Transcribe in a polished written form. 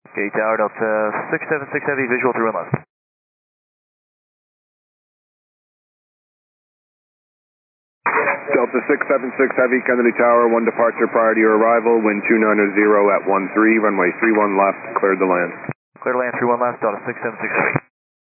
Okay, Tower Delta 676 Heavy, visual through and left. Delta 676 Heavy, Kennedy Tower, 1 departure prior to your arrival, wind 290 at 13, runway 31 left, cleared the land. Clear to land 31 left, Delta 676 Heavy.